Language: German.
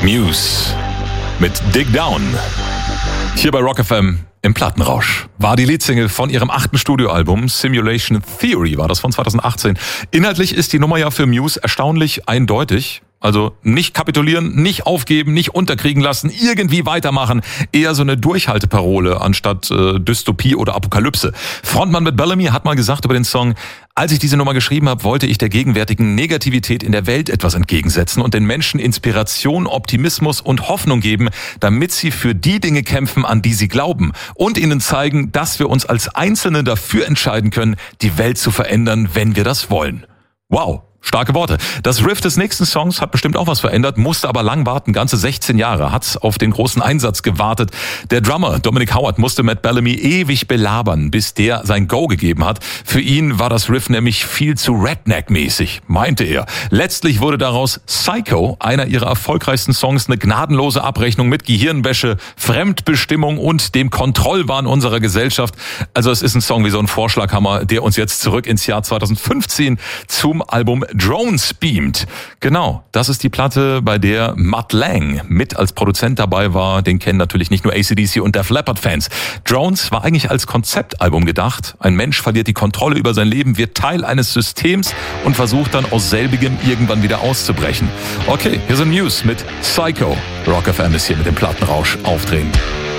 Muse mit Dig Down. Hier bei Rock FM im Plattenrausch. War die Leadsingle von ihrem 8. Studioalbum Simulation Theory, war das von 2018. Inhaltlich ist die Nummer ja für Muse erstaunlich eindeutig. Also nicht kapitulieren, nicht aufgeben, nicht unterkriegen lassen, irgendwie weitermachen. Eher so eine Durchhalteparole anstatt Dystopie oder Apokalypse. Frontmann Matt Bellamy hat mal gesagt über den Song: Als ich diese Nummer geschrieben habe, wollte ich der gegenwärtigen Negativität in der Welt etwas entgegensetzen und den Menschen Inspiration, Optimismus und Hoffnung geben, damit sie für die Dinge kämpfen, an die sie glauben, und ihnen zeigen, dass wir uns als Einzelne dafür entscheiden können, die Welt zu verändern, wenn wir das wollen. Wow. Starke Worte. Das Riff des nächsten Songs hat bestimmt auch was verändert, musste aber lang warten, ganze 16 Jahre, hat auf den großen Einsatz gewartet. Der Drummer Dominic Howard musste Matt Bellamy ewig belabern, bis der sein Go gegeben hat. Für ihn war das Riff nämlich viel zu Redneck-mäßig, meinte er. Letztlich wurde daraus Psycho, einer ihrer erfolgreichsten Songs, eine gnadenlose Abrechnung mit Gehirnwäsche, Fremdbestimmung und dem Kontrollwahn unserer Gesellschaft. Also es ist ein Song wie so ein Vorschlaghammer, der uns jetzt zurück ins Jahr 2015 zum Album Drones beamt. Genau, das ist die Platte, bei der Mutt Lange mit als Produzent dabei war. Den kennen natürlich nicht nur AC/DC und Def Leppard-Fans. Drones war eigentlich als Konzeptalbum gedacht. Ein Mensch verliert die Kontrolle über sein Leben, wird Teil eines Systems und versucht dann aus selbigem irgendwann wieder auszubrechen. Okay, hier sind Muse mit Psycho. Rock FM ist hier mit dem Plattenrausch aufdrehen.